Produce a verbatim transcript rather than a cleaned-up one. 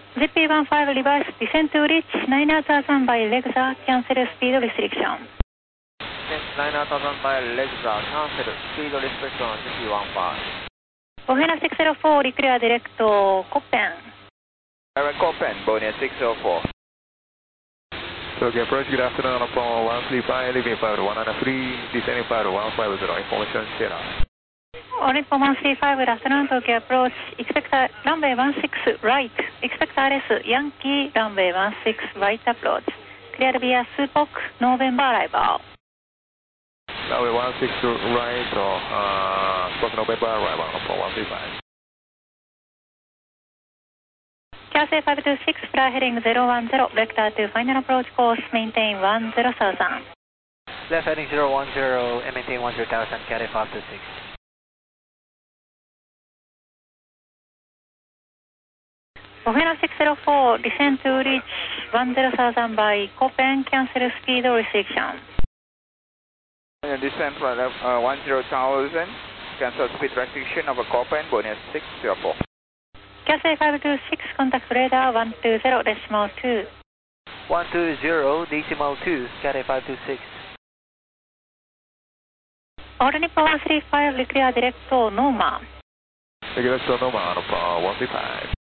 ジェーピーじゅうご reverse descent to reach nine thousand by Lexa cancel speed restriction. nine thousand by Lexa cancel speed restrictionジェーピーじゅうご. Bohena six zero four reclear direct Copen. Direct Copen, Bohena six zero four. So again, approach, good afternoon, upon one three five, leaving five to one nine three, descending five to one five zero, information share. Orinpo one three five, good afternoon, Tokyo approach, expect runway one six right, expect R S Yankee, runway one six right approach, clear via Supok, November arrival. Runway one six right, so, uh, Supok November arrival, upon one three five. C A S A five two six, fly heading zero one zero, vector to final approach course, maintain one zero thousand. Left heading zero one zero and maintain one zero thousand, C A S A five two six. Bohena six zero four, descend to reach one zero thousand by Copen, cancel speed restriction. And descend from uh, one zero thousand, cancel speed restriction over Copen, Bohena six zero four. C A S A five two six, contact radar one two zero decimal two. one two zero decimal two, C A S A five two six. Orinpo one three five, reclear direct Noma. Direct Noma, upon one three five.